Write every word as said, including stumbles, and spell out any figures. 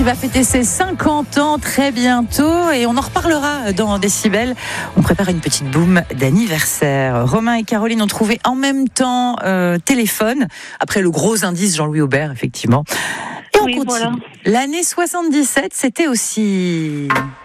qui va fêter ses cinquante ans très bientôt et on en reparlera dans Décibel. On prépare une petite boum d'anniversaire. Romain et Caroline ont trouvé en même temps euh, téléphone, après le gros indice Jean-Louis Aubert, effectivement. Et on Oui, continue. voilà. L'année soixante-dix-sept, c'était aussi